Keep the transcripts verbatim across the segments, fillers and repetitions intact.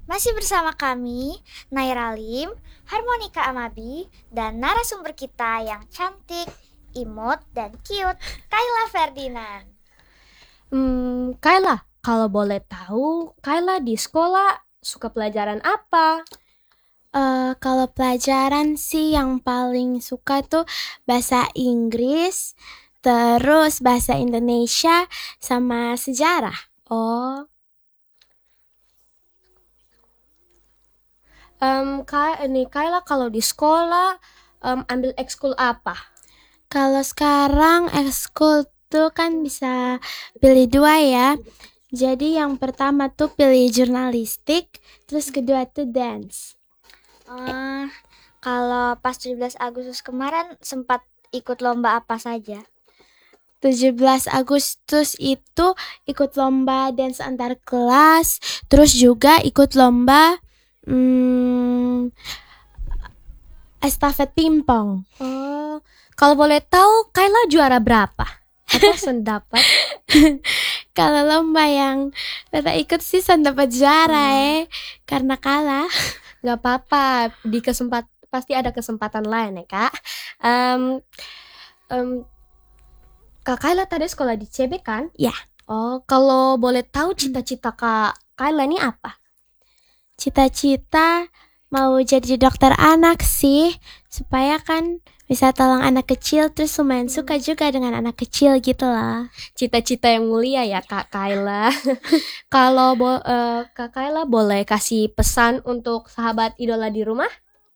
Masih bersama kami, Naira Lim, Harmonika Amabi, dan narasumber kita yang cantik, imut, dan cute, Kayla Ferdinand. Hmm, Kayla, kalau boleh tahu, Kayla di sekolah suka pelajaran apa? Uh, kalau pelajaran sih yang paling suka tuh bahasa Inggris, terus bahasa Indonesia, sama sejarah. Oh, um, Kay, nih Kayla kalau di sekolah um, ambil ekskul apa? Kalau sekarang ekskul tuh kan bisa pilih dua ya. Jadi yang pertama tuh pilih jurnalistik, terus kedua tuh dance. Uh, kalau pas tujuh belas Agustus kemarin sempat ikut lomba apa saja? tujuh belas Agustus itu ikut lomba dance antar kelas, terus juga ikut lomba hmm, estafet pingpong. Oh, kalau boleh tahu, Kayla juara berapa? Atau sendapat? Kalau lomba yang Tata ikut sih sendapat juara hmm. eh karena kalah. Gak apa-apa, di kesempat pasti ada kesempatan lain ya kak. Um, um, Kak Kayla tadi sekolah di C B kan? Ya. Oh, kalau boleh tahu cita-cita Kak Kayla ini apa? Cita-cita mau jadi dokter anak sih, supaya kan bisa tolong anak kecil, terus lumayan suka juga dengan anak kecil gitu lah. Cita-cita yang mulia ya Kak Kayla. Kalau bo- uh, Kak Kayla boleh kasih pesan untuk sahabat idola di rumah?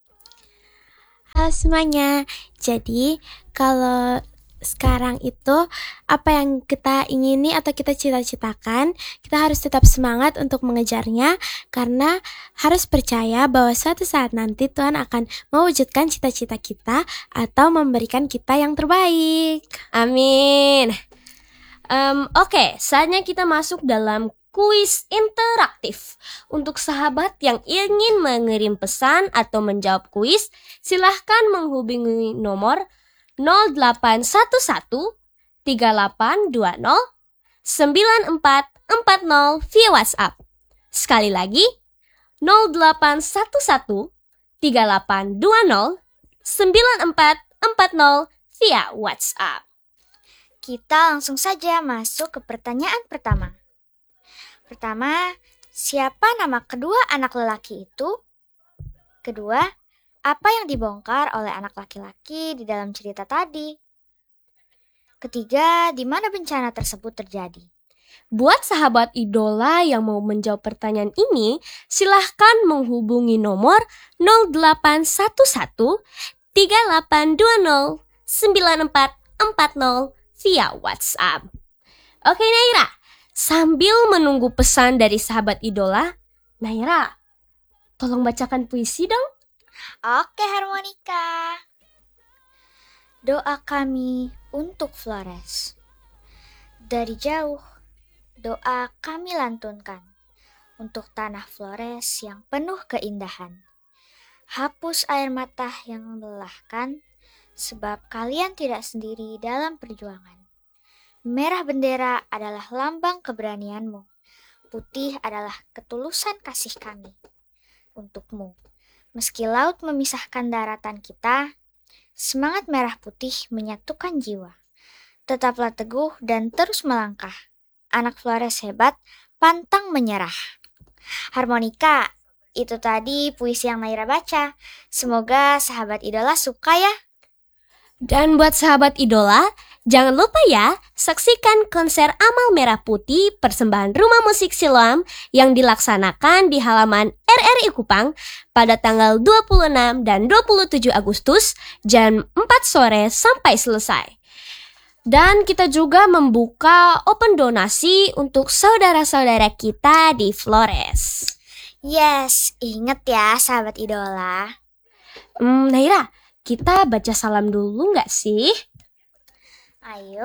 Halo semuanya, jadi kalau sekarang itu apa yang kita ingini atau kita cita-citakan, kita harus tetap semangat untuk mengejarnya, karena harus percaya bahwa suatu saat nanti Tuhan akan mewujudkan cita-cita kita atau memberikan kita yang terbaik. Amin. um, Oke, okay, saatnya kita masuk dalam kuis interaktif. Untuk sahabat yang ingin mengirim pesan atau menjawab kuis, silahkan menghubungi nomor nol delapan satu satu tiga delapan dua nol sembilan empat empat nol via WhatsApp. Sekali lagi, nol delapan satu satu tiga delapan dua nol sembilan empat empat nol via WhatsApp. Kita langsung saja masuk ke pertanyaan pertama. Pertama, siapa nama kedua anak lelaki itu? Kedua, apa yang dibongkar oleh anak laki-laki di dalam cerita tadi? Ketiga, di mana bencana tersebut terjadi? Buat sahabat idola yang mau menjawab pertanyaan ini, silahkan menghubungi nomor nol delapan satu satu tiga delapan dua nol sembilan empat empat nol via WhatsApp. Oke Naira, sambil menunggu pesan dari sahabat idola, Naira, tolong bacakan puisi dong. Oke Harmonika. Doa kami untuk Flores. Dari jauh, doa kami lantunkan untuk tanah Flores yang penuh keindahan. Hapus air mata yang melelahkan, sebab kalian tidak sendiri dalam perjuangan. Merah bendera adalah lambang keberanianmu. Putih adalah ketulusan kasih kami untukmu. Meski laut memisahkan daratan kita, semangat merah putih menyatukan jiwa. Tetaplah teguh dan terus melangkah. Anak Flores hebat, pantang menyerah. Harmonika, itu tadi puisi yang Naira baca. Semoga sahabat idola suka ya. Dan buat sahabat idola, jangan lupa ya, saksikan konser Amal Merah Putih persembahan Rumah Musik Siloam yang dilaksanakan di halaman R R I Kupang pada tanggal dua puluh enam dan dua puluh tujuh Agustus jam empat sore sampai selesai. Dan kita juga membuka open donasi untuk saudara-saudara kita di Flores. Yes, inget ya sahabat idola. Hmm, Naira, kita baca salam dulu nggak sih? Ayo.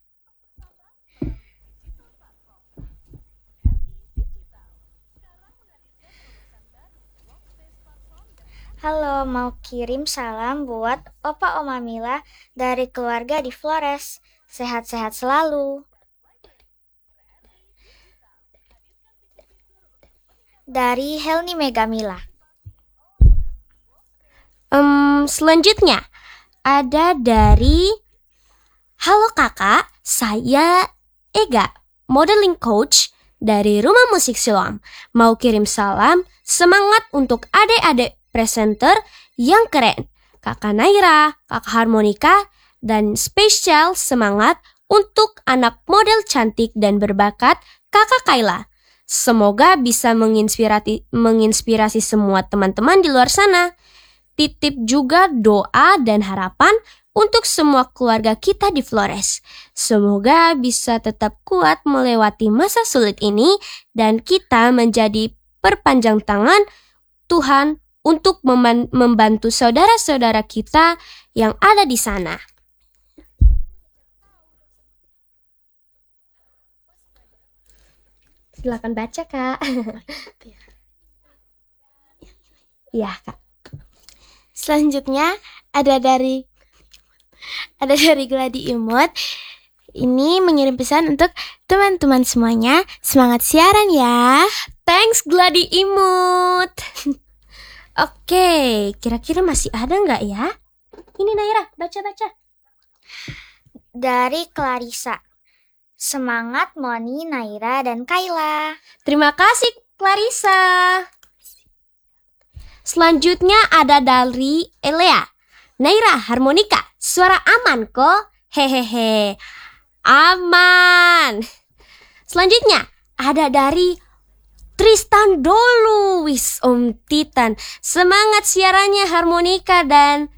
Halo, mau kirim salam buat Opa Oma Mila dari keluarga di Flores. Sehat-sehat selalu. dari Helni Megamila. Um, selanjutnya ada dari Halo kakak, saya Ega, modeling coach dari Rumah Musik Siloam. Mau kirim salam semangat untuk adik-adik presenter yang keren. Kakak Naira, kakak Harmonika, dan spesial semangat untuk anak model cantik dan berbakat kakak Kayla. Semoga bisa menginspirasi, menginspirasi semua teman-teman di luar sana. Titip juga doa dan harapan untuk semua keluarga kita di Flores. Semoga bisa tetap kuat melewati masa sulit ini dan kita menjadi perpanjang tangan Tuhan untuk membantu saudara-saudara kita yang ada di sana. Silakan baca, Kak. Iya, Kak. Selanjutnya ada dari ada dari Gladi Imut. Ini mengirim pesan untuk teman-teman semuanya. Semangat siaran ya. Thanks Gladi Imut. Oke, kira-kira masih ada nggak ya? Ini Naira, baca-baca. Dari Clarissa. Semangat Moni, Naira, dan Kayla. Terima kasih Clarissa. Selanjutnya ada dari Elea. Naira, Harmonika, suara aman kok. Hehehe. Aman. Selanjutnya ada dari Tristan Dolu. Wis Om Titan. Semangat siarannya Harmonika dan